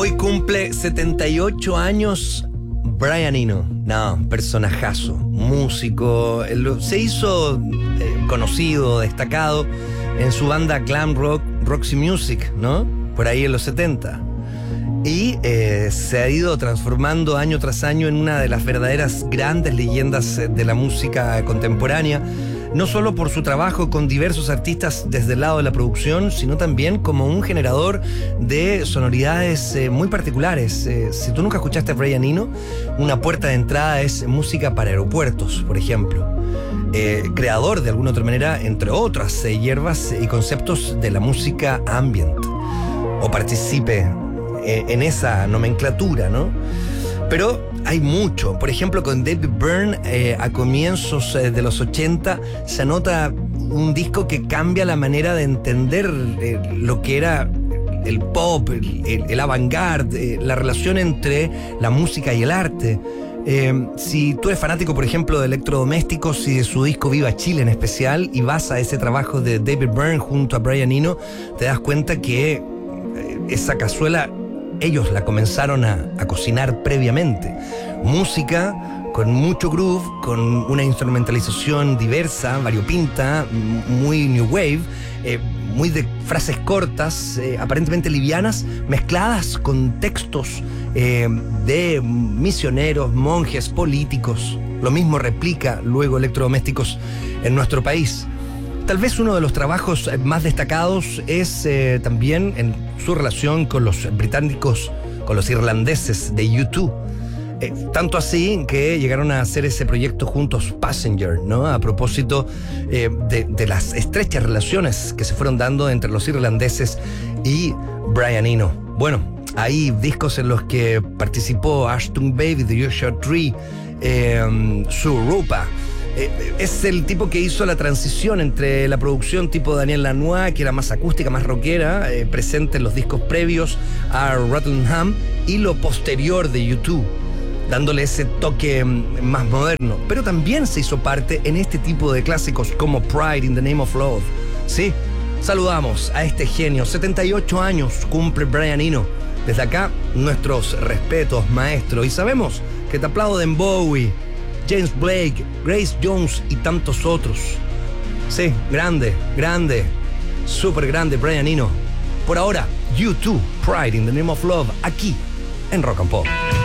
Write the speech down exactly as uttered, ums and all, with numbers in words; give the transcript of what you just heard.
Hoy cumple setenta y ocho años Brian Eno. No, personajazo, músico. Se hizo eh, conocido, destacado en su banda glam rock, Roxy Music, ¿no? Por ahí en los setenta. Y eh, se ha ido transformando año tras año en una de las verdaderas grandes leyendas de la música contemporánea. No solo por su trabajo con diversos artistas desde el lado de la producción, sino también como un generador de sonoridades eh, muy particulares. Eh, si tú nunca escuchaste a Brian Eno, una puerta de entrada es música para aeropuertos, por ejemplo. Eh, creador de alguna otra manera, entre otras eh, hierbas y conceptos de la música ambient. O participe eh, en esa nomenclatura, ¿no? Pero hay mucho. Por ejemplo, con David Byrne, eh, a comienzos eh, de los ochenta, se anota un disco que cambia la manera de entender eh, lo que era el pop, el, el, el avant-garde, eh, la relación entre la música y el arte. Eh, si tú eres fanático, por ejemplo, de electrodomésticos y de su disco Viva Chile en especial, y vas a ese trabajo de David Byrne junto a Brian Eno, te das cuenta que eh, esa cazuela ellos la comenzaron a, a cocinar previamente. Música con mucho groove, con una instrumentalización diversa, variopinta, muy new wave, eh, muy de frases cortas, eh, aparentemente livianas, mezcladas con textos eh, de misioneros, monjes, políticos. Lo mismo replica luego Electrodomésticos en nuestro país. Tal vez uno de los trabajos más destacados es eh, también en su relación con los británicos, con los irlandeses de U dos. Eh, tanto así que llegaron a hacer ese proyecto juntos, Passenger, ¿no? A propósito eh, de, de las estrechas relaciones que se fueron dando entre los irlandeses y Brian Eno. Bueno, hay discos en los que participó Ashton Baby, The Joshua Tree, eh, Surupa. Es el tipo que hizo la transición entre la producción tipo Daniel Lanois, que era más acústica, más rockera, eh, presente en los discos previos a Rottenham, y lo posterior de U dos, dándole ese toque más moderno. Pero también se hizo parte en este tipo de clásicos como Pride in the Name of Love. Sí, saludamos a este genio. setenta y ocho años cumple Brian Eno. Desde acá, nuestros respetos, maestro. Y sabemos que te aplauden Bowie, James Blake, Grace Jones y tantos otros. Sí, grande, grande, súper grande Brian Eno. Por ahora, U dos, Pride in the Name of Love, aquí en Rock and Pop.